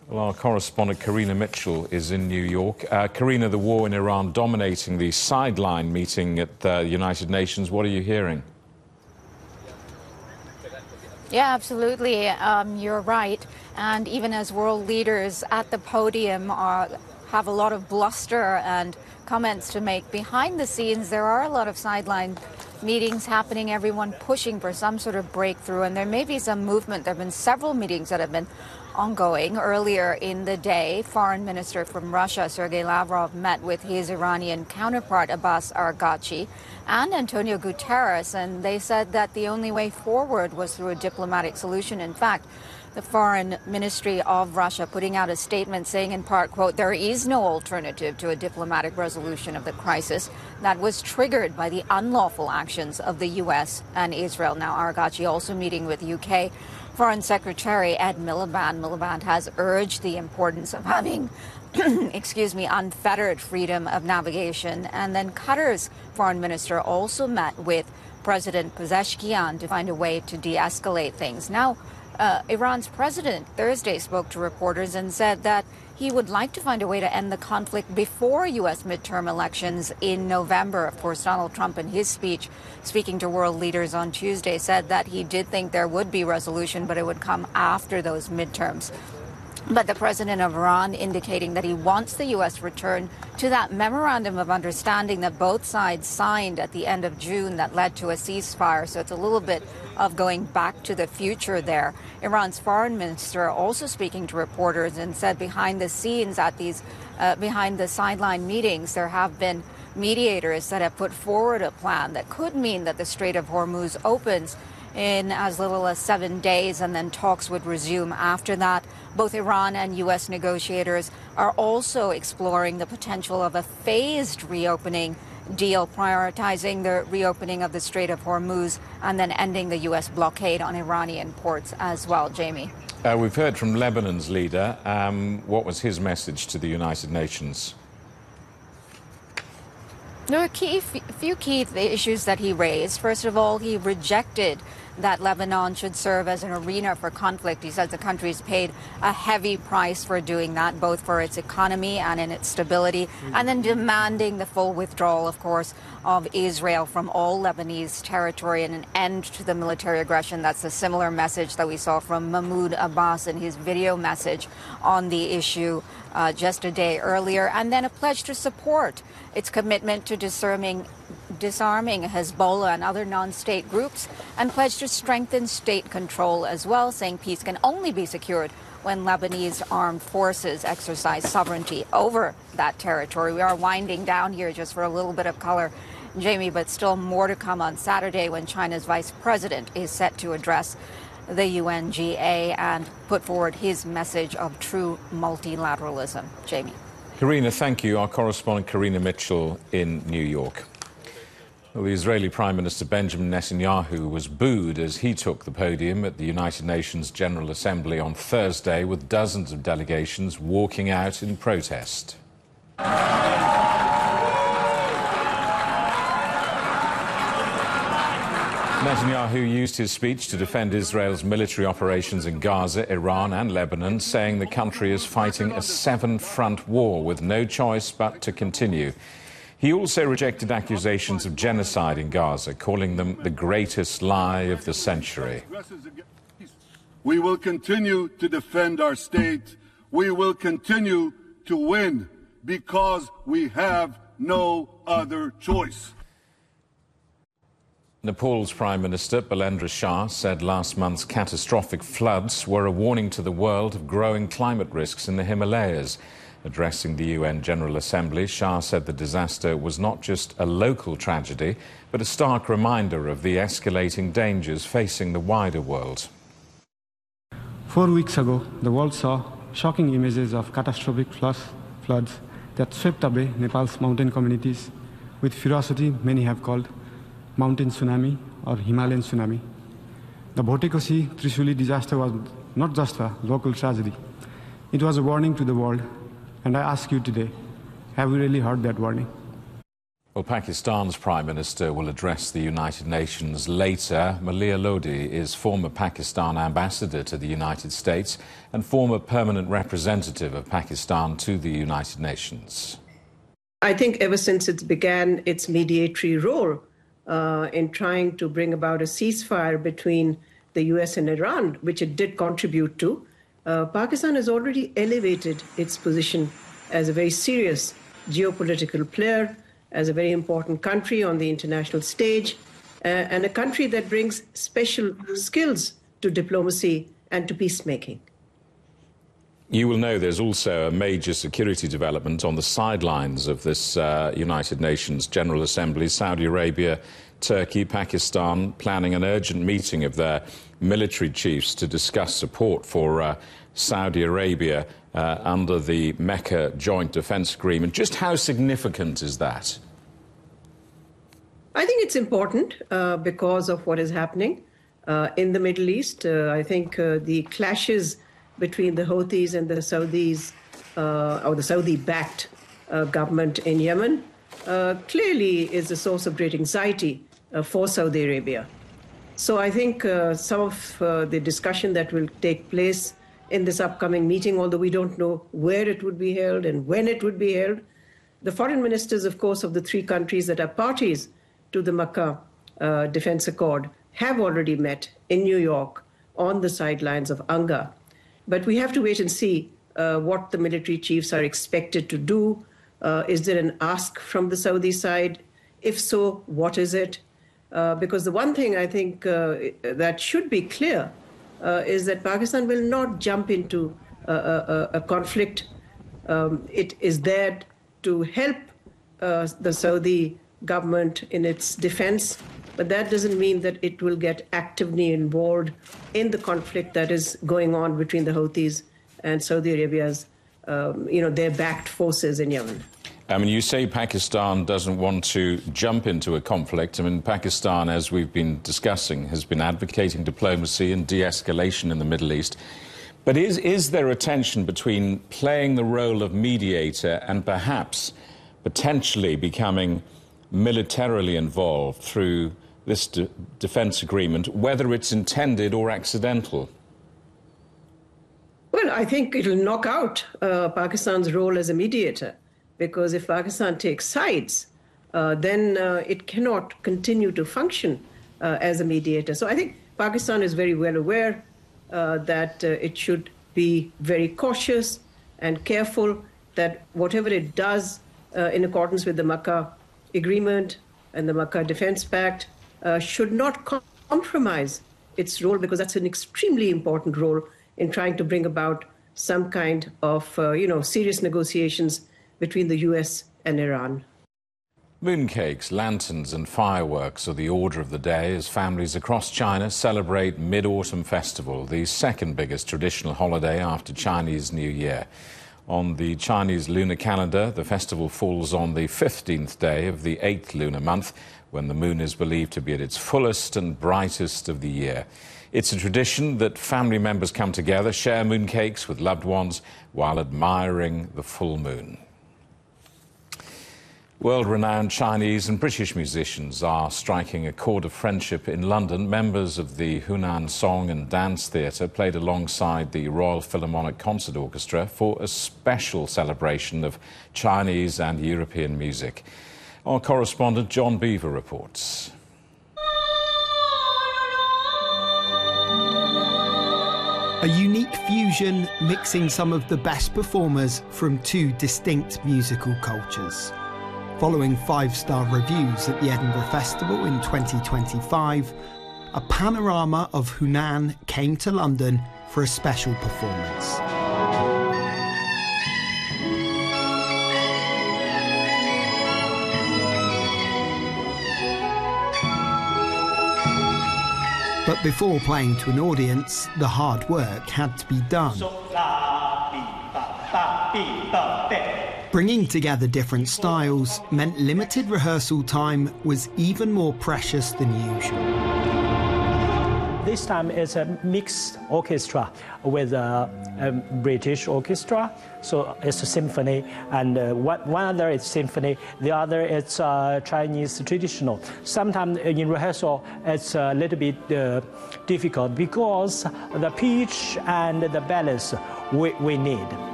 Well, our correspondent Karina Mitchell is in New York. Karina, the war in Iran dominating the sideline meeting at the United Nations. What are you hearing? Yeah, absolutely. You're right. And even as world leaders at the podium have a lot of bluster and comments to make, behind the scenes there are a lot of sideline meetings happening, everyone pushing for some sort of breakthrough, and there may be some movement. There have been several meetings that have been ongoing. Earlier in the day, Foreign Minister from Russia, Sergei Lavrov, met with his Iranian counterpart, Abbas Araghchi, and Antonio Guterres, and they said that the only way forward was through a diplomatic solution. In fact, the Foreign Ministry of Russia putting out a statement saying, in part, quote, there is no alternative to a diplomatic resolution of the crisis that was triggered by the unlawful actions of the U.S. and Israel. Now, Araghchi also meeting with UK Foreign Secretary Ed Miliband. Miliband has urged the importance of having unfettered freedom of navigation. And then Qatar's foreign minister also met with President Pezeshkian to find a way to de-escalate things. Now, Iran's president Thursday spoke to reporters and said that he would like to find a way to end the conflict before U.S. midterm elections in November. Of course, Donald Trump, in his speech, speaking to world leaders on Tuesday, said that he did think there would be resolution, but it would come after those midterms. But the president of Iran indicating that he wants the U.S. return to that memorandum of understanding that both sides signed at the end of June that led to a ceasefire. So it's a little bit of going back to the future there. Iran's foreign minister also speaking to reporters and said behind the scenes at these behind the sideline meetings, there have been mediators that have put forward a plan that could mean that the Strait of Hormuz opens in as little as 7 days, and then talks would resume after that. Both Iran and U.S. negotiators are also exploring the potential of a phased reopening deal, prioritizing the reopening of the Strait of Hormuz and then ending the U.S. blockade on Iranian ports as well. Jamie. We've heard from Lebanon's leader. What was his message to the United Nations? There are a few key issues that he raised. First of all, he rejected that Lebanon should serve as an arena for conflict. He says the country's paid a heavy price for doing that, both for its economy and in its stability, and then demanding the full withdrawal, of course, of Israel from all Lebanese territory and an end to the military aggression. That's a similar message that we saw from Mahmoud Abbas in his video message on the issue just a day earlier, and then a pledge to support its commitment to disarming Hezbollah and other non-state groups, and pledged to strengthen state control as well, saying peace can only be secured when Lebanese armed forces exercise sovereignty over that territory. We are winding down here just for a little bit of color, Jamie, but still more to come on Saturday when China's vice president is set to address the UNGA and put forward his message of true multilateralism. Jamie. Karina, thank you. Our correspondent Karina Mitchell in New York. Well, the Israeli Prime Minister Benjamin Netanyahu was booed as he took the podium at the United Nations General Assembly on Thursday, with dozens of delegations walking out in protest. Netanyahu used his speech to defend Israel's military operations in Gaza, Iran and Lebanon, saying the country is fighting a seven-front war with no choice but to continue. He also rejected accusations of genocide in Gaza, calling them the greatest lie of the century. We will continue to defend our state. We will continue to win because we have no other choice. Nepal's Prime Minister Balendra Shah said last month's catastrophic floods were a warning to the world of growing climate risks in the Himalayas. Addressing the UN General Assembly, Shah said the disaster was not just a local tragedy, but a stark reminder of the escalating dangers facing the wider world. 4 weeks ago, the world saw shocking images of catastrophic floods that swept away Nepal's mountain communities with ferocity many have called mountain tsunami or Himalayan tsunami. The Bhotekoshi Trishuli disaster was not just a local tragedy. It was a warning to the world. And I ask you today, have we really heard that warning? Well, Pakistan's Prime Minister will address the United Nations later. Malia Lodi is former Pakistan ambassador to the United States and former permanent representative of Pakistan to the United Nations. I think ever since it began its mediatory role in trying to bring about a ceasefire between the US and Iran, which it did contribute to, Pakistan has already elevated its position as a very serious geopolitical player, as a very important country on the international stage, and a country that brings special skills to diplomacy and to peacemaking. You will know there's also a major security development on the sidelines of this United Nations General Assembly. Saudi Arabia, Turkey, Pakistan planning an urgent meeting of their military chiefs to discuss support for Saudi Arabia under the Mecca Joint Defence Agreement. Just how significant is that? I think it's important because of what is happening in the Middle East. I think the clashes between the Houthis and the Saudis, or the Saudi-backed government in Yemen, clearly is a source of great anxiety for Saudi Arabia. So I think some of the discussion that will take place in this upcoming meeting, although we don't know where it would be held and when it would be held, the foreign ministers, of course, of the three countries that are parties to the Makkah Defense Accord have already met in New York on the sidelines of UNGA. But we have to wait and see what the military chiefs are expected to do. Is there an ask from the Saudi side? If so, what is it? Because the one thing I think that should be clear is that Pakistan will not jump into a conflict. It is there to help the Saudi government in its defense, but that doesn't mean that it will get actively involved in the conflict that is going on between the Houthis and Saudi Arabia's, their backed forces in Yemen. I mean, you say Pakistan doesn't want to jump into a conflict. I mean, Pakistan, as we've been discussing, has been advocating diplomacy and de-escalation in the Middle East. But is there a tension between playing the role of mediator and perhaps potentially becoming militarily involved through this defence agreement, whether it's intended or accidental? Well, I think it'll knock out Pakistan's role as a mediator, because if Pakistan takes sides, then it cannot continue to function as a mediator. So I think Pakistan is very well aware that it should be very cautious and careful that whatever it does in accordance with the Makkah Agreement and the Makkah Defense Pact should not compromise its role, because that's an extremely important role in trying to bring about some kind of, serious negotiations between the US and Iran. Mooncakes, lanterns and fireworks are the order of the day as families across China celebrate Mid-Autumn Festival, the second biggest traditional holiday after Chinese New Year. On the Chinese lunar calendar, the festival falls on the 15th day of the 8th lunar month, when the moon is believed to be at its fullest and brightest of the year. It's a tradition that family members come together, share mooncakes with loved ones while admiring the full moon. World-renowned Chinese and British musicians are striking a chord of friendship in London. Members of the Hunan Song and Dance Theatre played alongside the Royal Philharmonic Concert Orchestra for a special celebration of Chinese and European music. Our correspondent John Beaver reports. A unique fusion mixing some of the best performers from two distinct musical cultures. Following 5-star reviews at the Edinburgh Festival in 2025, a panorama of Hunan came to London for a special performance. But before playing to an audience, the hard work had to be done. Bringing together different styles meant limited rehearsal time was even more precious than usual. this time it's a mixed orchestra with a British orchestra. So it's a symphony, and one other is symphony, the other is Chinese traditional. Sometimes in rehearsal it's a little bit difficult because the pitch and the balance we need.